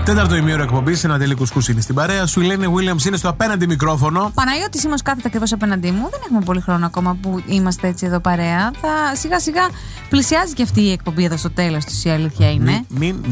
Τέταρτο ημίωρο εκπομπή, ένα Ντέλη Κουσκούσι στην παρέα σου. Η Λένε Williams είναι στο απέναντι μικρόφωνο. Παναγιώτη Σίμος κάθεται ακριβώς απέναντί μου. Δεν έχουμε πολύ χρόνο ακόμα που είμαστε έτσι εδώ παρέα. Θα σιγά σιγά πλησιάζει και αυτή η εκπομπή εδώ στο τέλος του. Η αλήθεια είναι.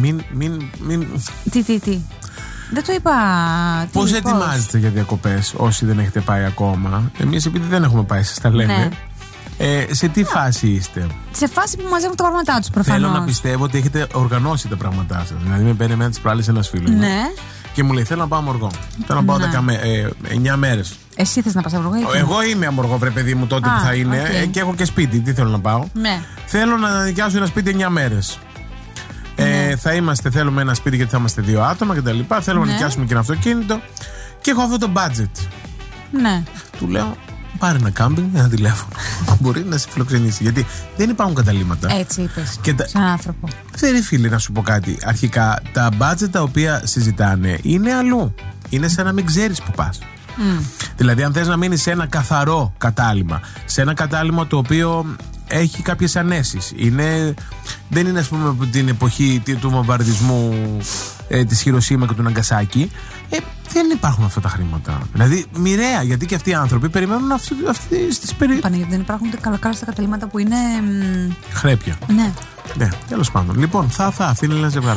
Τι. Δεν το είπα. Πώς ετοιμάζετε για διακοπές όσοι δεν έχετε πάει ακόμα? Εμείς επειδή δεν έχουμε πάει, σας τα λέμε. Ναι. Σε τι φάση είστε? Σε φάση που μαζεύουν τα πράγματά τους προφανώς. Θέλω να πιστεύω ότι έχετε οργανώσει τα πράγματά σας. Δηλαδή με παίρνει εμένα τις προάλλες ένας φίλος μου. Ναι. Και μου λέει: θέλω να πάω αμοργό. Θέλω να πάω 9 μέρες. Εσύ θες να πας αμοργό? Εγώ είμαι αμοργό, βρε παιδί μου, τότε που θα είναι. Και έχω και σπίτι. Τι θέλω να πάω? Ναι. Θέλω να νοικιάσω ένα σπίτι 9 μέρες. Θέλουμε ένα σπίτι γιατί θα είμαστε 2 άτομα κτλ. Θέλουμε να νοικιάσουμε και ένα αυτοκίνητο. Και έχω αυτό το budget. Ναι. Του λέω: πάρε ένα κάμπινγκ, ένα τηλέφωνο. Μπορεί να σε φιλοξενήσει. Γιατί δεν υπάρχουν καταλήμματα. Έτσι είπες. Σαν άνθρωπο. Θέλει, φίλε, να σου πω κάτι. Αρχικά, τα budget τα οποία συζητάνε είναι αλλού. Είναι σαν να μην ξέρεις που πας. Δηλαδή, αν θες να μείνεις σε ένα καθαρό κατάλημα, σε ένα κατάλημα το οποίο έχει κάποιες ανέσεις, δεν είναι, ας πούμε, από την εποχή του βομβαρδισμού της Χιροσίμα και του Ναγκασάκη, δεν υπάρχουν αυτά τα χρήματα. Δηλαδή, μοιραία, γιατί και αυτοί οι άνθρωποι περιμένουν αυτές τις περίοδους. Παναγιώτη, δεν υπάρχουν καλά στα καταλήμματα που είναι. Χρέπια. Ναι. Ναι, τέλος πάντων. Λοιπόν, αυτή είναι ένα ζευγάρι.